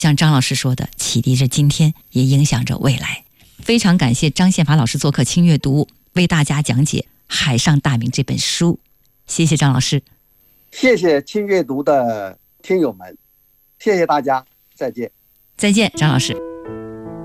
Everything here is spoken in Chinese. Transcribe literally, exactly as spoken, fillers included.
像张老师说的，启迪着今天，也影响着未来。非常感谢张宪法老师做客轻阅读，为大家讲解《海上大明》这本书。谢谢张老师。 谢谢轻阅读的听友们，谢谢大家，再见。 再见，张老师。